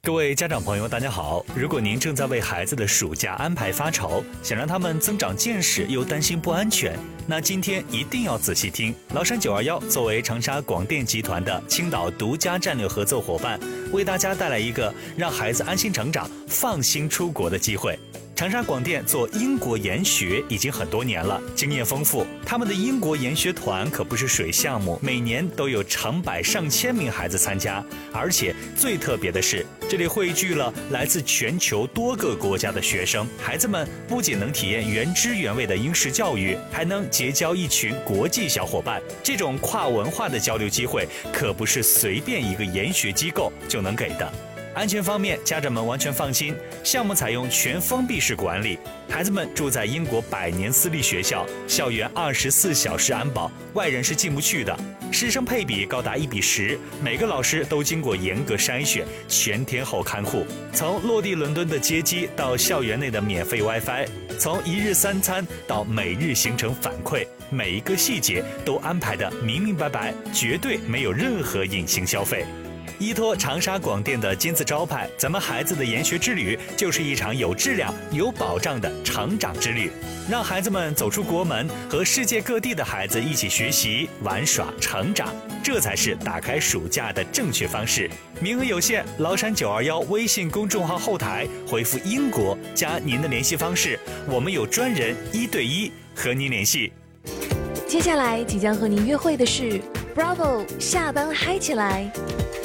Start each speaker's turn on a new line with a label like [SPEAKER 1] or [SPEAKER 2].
[SPEAKER 1] 各位家长朋友，大家好！如果您正在为孩子的暑假安排发愁，想让他们增长见识又担心不安全，那今天一定要仔细听。崂山921作为长沙广电集团的青岛独家战略合作伙伴，为大家带来一个让孩子安心成长、放心出国的机会。长沙广电做英国研学已经很多年了，经验丰富。他们的英国研学团可不是水项目，每年都有成百上千名孩子参加，而且最特别的是，这里汇聚了来自全球多个国家的学生。孩子们不仅能体验原汁原味的英式教育，还能结交一群国际小伙伴。这种跨文化的交流机会，可不是随便一个研学机构就能给的。安全方面，家长们完全放心，项目采用全封闭式管理，孩子们住在英国100年私立学校，校园24小时安保，外人是进不去的。师生配比高达1:10，每个老师都经过严格筛选，全天候看护。从落地伦敦的接机到校园内的免费 WiFi， 从1日3餐到每日行程反馈，每一个细节都安排得明明白白，绝对没有任何隐形消费。依托长沙广电的金字招牌，咱们孩子的研学之旅就是一场有质量、有保障的成长之旅，让孩子们走出国门，和世界各地的孩子一起学习、玩耍、成长，这才是打开暑假的正确方式。名额有限，崂山921微信公众号后台回复英国加您的联系方式，我们有专人1对1和您联系。
[SPEAKER 2] 接下来即将和您约会的是 Bravo 下班嗨起来。